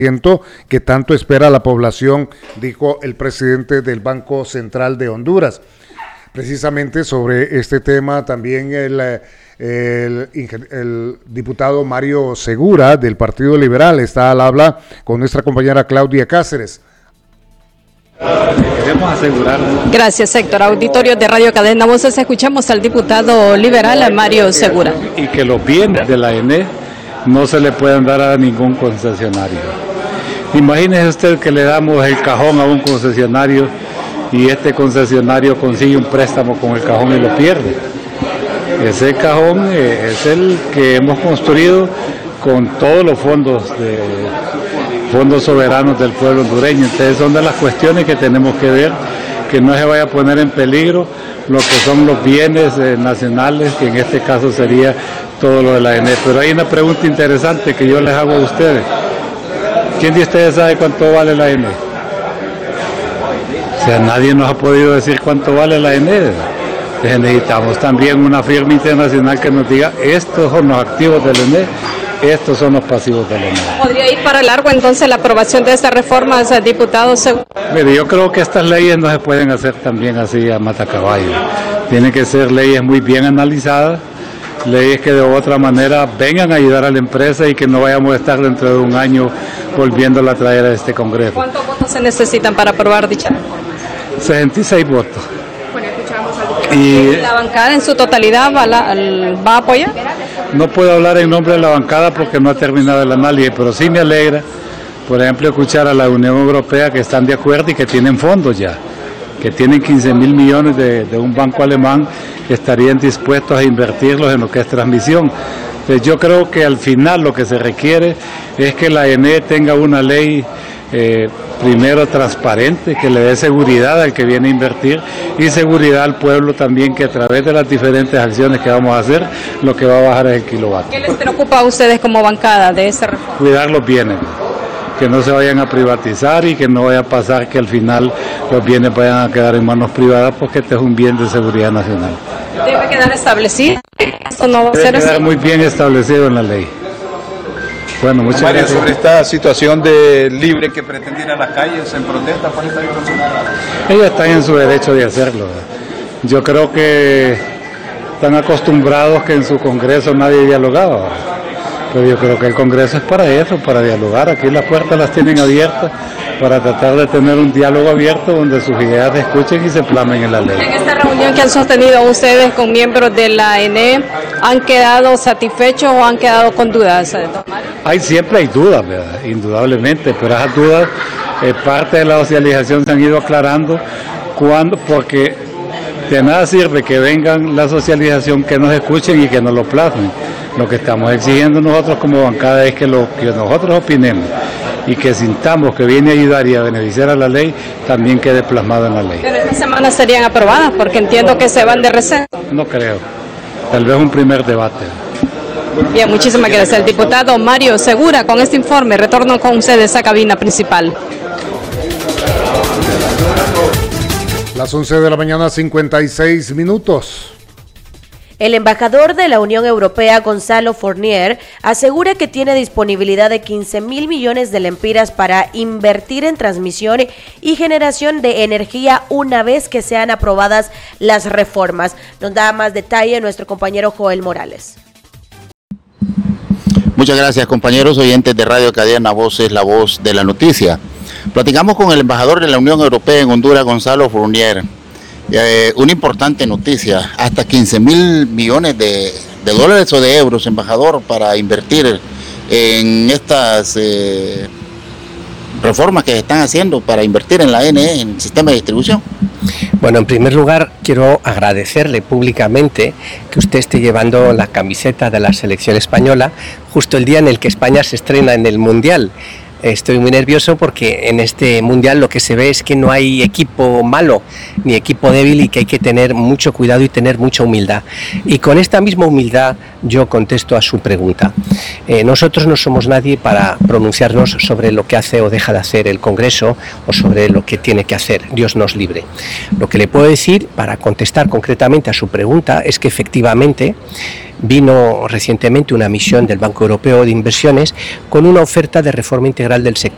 que tanto espera la población, dijo el presidente del Banco Central de Honduras. Precisamente sobre este tema también el diputado Mario Segura del Partido Liberal está al habla con nuestra compañera Claudia Cáceres. Queremos asegurar. Gracias, Héctor. Auditorio de Radio Cadena Voces, escuchamos al diputado liberal Mario Segura. Y que los bienes de la ENE no se le pueden dar a ningún concesionario. Imagínese usted que le damos el cajón a un concesionario y este concesionario consigue un préstamo con el cajón y lo pierde. Ese cajón es el que hemos construido con todos los fondos soberanos del pueblo hondureño. Entonces son de las cuestiones que tenemos que ver, que no se vaya a poner en peligro lo que son los bienes nacionales, que en este caso sería todo lo de la ENE. Pero hay una pregunta interesante que yo les hago a ustedes. ¿Quién de ustedes sabe cuánto vale la ENE? O sea, nadie nos ha podido decir cuánto vale la ENE. Necesitamos también una firma internacional que nos diga, estos son los activos del ENE, estos son los pasivos del ENE. ¿Podría ir para largo entonces la aprobación de estas reformas, diputado Segura? Mire, yo creo que estas leyes no se pueden hacer también así a matacaballo. Tienen que ser leyes muy bien analizadas, leyes que de otra manera vengan a ayudar a la empresa y que no vayamos a estar dentro de un año volviéndola a traer a este Congreso. ¿Cuántos votos se necesitan para aprobar dicha reforma? 66 votos. Bueno, escuchamos al diputado. ¿La bancada en su totalidad va a apoyar? No puedo hablar en nombre de la bancada porque no ha terminado el análisis, pero sí me alegra, por ejemplo, escuchar a la Unión Europea que están de acuerdo y que tienen fondos ya, que tienen 15.000 millones de un banco alemán que estarían dispuestos a invertirlos en lo que es transmisión. Entonces yo creo que al final lo que se requiere es que la ENE tenga una ley primero transparente, que le dé seguridad al que viene a invertir y seguridad al pueblo también, que a través de las diferentes acciones que vamos a hacer, lo que va a bajar es el kilovatio. ¿Qué les preocupa a ustedes como bancada de esa reforma? Cuidar los bienes, que no se vayan a privatizar y que no vaya a pasar que al final los bienes vayan a quedar en manos privadas, porque este es un bien de seguridad nacional. ¿Debe quedar establecido? ¿Esto no va a ser así? Debe quedar muy bien establecido en la ley. Bueno, muchas Mario, gracias. sobre esta situación de Libre que pretende ir a las calles en protesta por esta situación. Ellos están en su derecho de hacerlo. Yo creo que están acostumbrados que en su Congreso nadie dialogaba. Pero yo creo que el Congreso es para eso, para dialogar. Aquí las puertas las tienen abiertas para tratar de tener un diálogo abierto donde sus ideas se escuchen y se plasmen en la ley. En esta reunión que han sostenido ustedes con miembros de la ENE, ¿han quedado satisfechos o han quedado con dudas? Siempre hay dudas, ¿verdad? Indudablemente, pero esas dudas, parte de la socialización se han ido aclarando porque de nada sirve que vengan la socialización, que nos escuchen y que nos lo plasmen. Lo que estamos exigiendo nosotros como bancada es que lo que nosotros opinemos y que sintamos que viene a ayudar y a beneficiar a la ley, también quede plasmado en la ley. Pero esta semana serían aprobadas, porque entiendo que se van de receso. No creo, tal vez un primer debate. Bien, muchísimas gracias. El diputado Mario Segura con este informe. Retorno con ustedes a cabina principal. Las 11 de la mañana, 56 minutos. El embajador de la Unión Europea, Gonzalo Fournier, asegura que tiene disponibilidad de 15.000 millones de lempiras para invertir en transmisión y generación de energía una vez que sean aprobadas las reformas. Nos da más detalle nuestro compañero Joel Morales. Muchas gracias, compañeros oyentes de Radio Cadena Voces, la voz de la noticia. Platicamos con el embajador de la Unión Europea en Honduras, Gonzalo Fournier. Una importante noticia, hasta 15.000 millones de dólares o de euros, embajador, para invertir en estas reformas que se están haciendo para invertir en la ENE, en el sistema de distribución. Bueno, en primer lugar, quiero agradecerle públicamente que usted esté llevando la camiseta de la selección española justo el día en el que España se estrena en el Mundial. Estoy muy nervioso porque en este mundial lo que se ve es que no hay equipo malo ni equipo débil y que hay que tener mucho cuidado y tener mucha humildad. Y con esta misma humildad yo contesto a su pregunta. Nosotros no somos nadie para pronunciarnos sobre lo que hace o deja de hacer el Congreso o sobre lo que tiene que hacer. Dios nos libre. Lo que le puedo decir para contestar concretamente a su pregunta es que efectivamente vino recientemente una misión del Banco Europeo de Inversiones con una oferta de reforma integral del sector